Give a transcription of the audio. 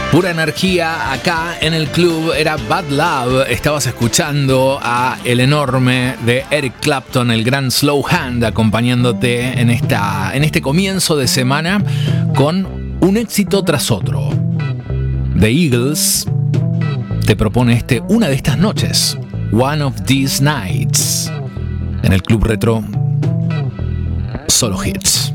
Pura energía acá en el club. Era Bad Love. Estabas escuchando a el enorme de Eric Clapton, el gran Slow Hand, acompañándote en este comienzo de semana con un éxito tras otro. The Eagles te propone una de estas noches, One of These Nights, en el Club Retro. Solo hits.